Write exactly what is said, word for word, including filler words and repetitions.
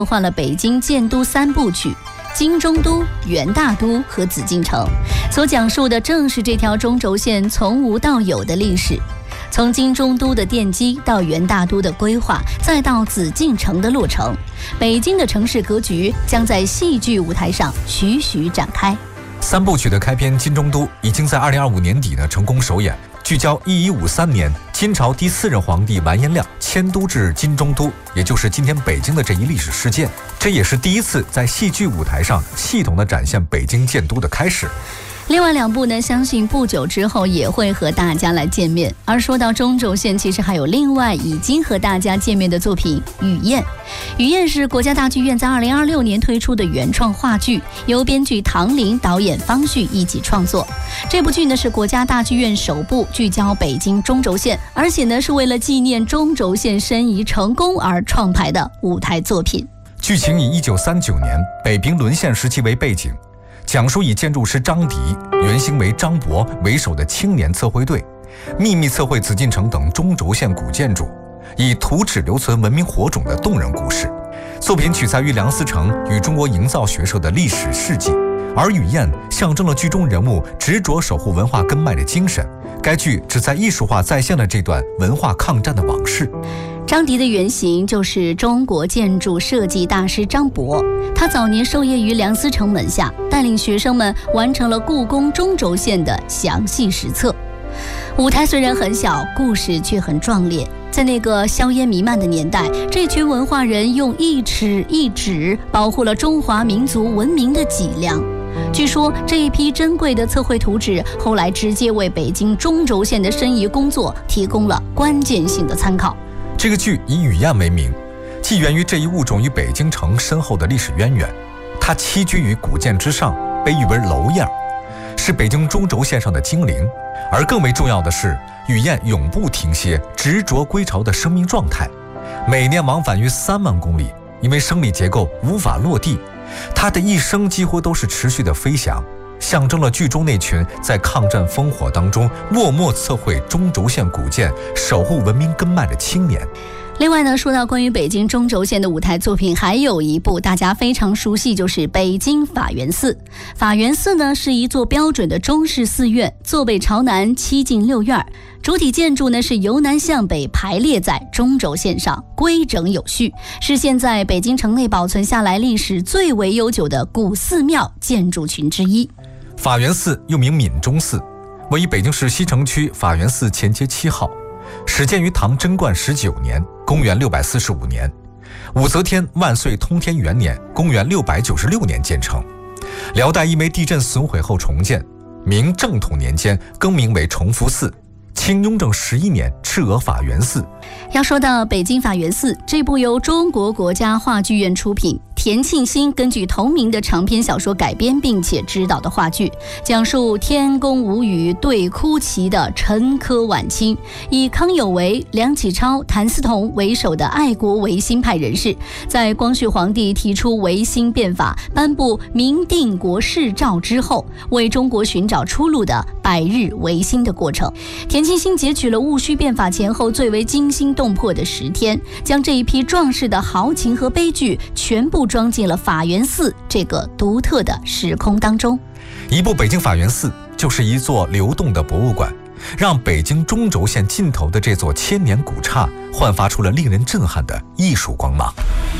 换了北京建都三部曲。金中都、元大都和紫禁城，所讲述的正是这条中轴线从无到有的历史。从金中都的奠基到元大都的规划，再到紫禁城的落成，北京的城市格局将在戏剧舞台上徐徐展开。 三部曲的开篇《金中都》已经在二零二五年底呢成功首演，聚焦一一五三年金朝第四任皇帝完颜亮迁都至金中都，也就是今天北京的这一历史事件。这也是第一次在戏剧舞台上系统地展现北京建都的开始。 另外两部呢，相信不久之后也会和大家来见面。而说到中轴线，其实还有另外已经和大家见面的作品《雨燕》。《雨燕》是国家大剧院在二零二六年推出的原创话剧，由编剧唐林、导演方旭一起创作。这部剧呢是国家大剧院首部聚焦北京中轴线，而且呢是为了纪念中轴线申遗成功而创排的舞台作品。 剧情以一九三九年北平沦陷时期为背景，讲述以建筑师张迪原型为张伯为首的青年测绘队秘密测绘紫禁城等中轴线古建筑，以图纸留存文明火种的动人故事。作品取材于梁思成与中国营造学社的历史事迹，而雨燕象征了剧中人物执着守护文化根脉的精神。该剧旨在艺术化再现了这段文化抗战的往事。 张迪的原型就是中国建筑设计大师张伯，他早年授业于梁思成门下，带领学生们完成了故宫中轴线的详细实测。舞台虽然很小，故事却很壮烈。在那个硝烟弥漫的年代，这群文化人用一尺一指保护了中华民族文明的脊梁。据说这一批珍贵的测绘图纸后来直接为北京中轴线的申遗工作提供了关键性的参考。 这个剧以雨燕为名，既源于这一物种与北京城深厚的历史渊源，它栖居于古建之上，被誉为楼燕，是北京中轴线上的精灵。而更为重要的是，雨燕永不停歇，执着归巢的生命状态，每年往返于三万公里，因为生理结构无法落地，它的一生几乎都是持续的飞翔，象征了剧中那群在抗战烽火当中默默测绘中轴线古建、守护文明根脉的青年。 另外呢，说到关于北京中轴线的舞台作品，还有一部大家非常熟悉，就是北京法源寺。法源寺呢是一座标准的中式寺院，坐北朝南，七进六院，主体建筑呢是由南向北排列在中轴线上，规整有序，是现在北京城内保存下来历史最为悠久的古寺庙建筑群之一。 法源寺又名闽中寺，位于北京市西城区法源寺前街七号，始建于唐贞观十九年，公元六百四十五年，武则天万岁通天元年，公元六百九十六年建成。辽代因为地震损毁后重建，明正统年间更名为崇福寺，清雍正十一年敕额法源寺。 要说到北京法源寺，这部由中国国家话剧院出品，田沁鑫根据同名的长篇小说改编并且执导的话剧，讲述天宫无语对哭泣的陈科晚清，以康有为、梁启超、谭嗣同为首的爱国维新派人士，在光绪皇帝提出维新变法、颁布明定国誓诏之后，为中国寻找出路的百日维新的过程。田沁鑫截取了戊戌变法前后最为惊心动魄的十天，将这一批壮士的豪情和悲剧全部装进了法源寺这个独特的时空当中。 一部北京法源寺就是一座流动的博物馆，让北京中轴线尽头的这座千年古刹焕发出了令人震撼的艺术光芒。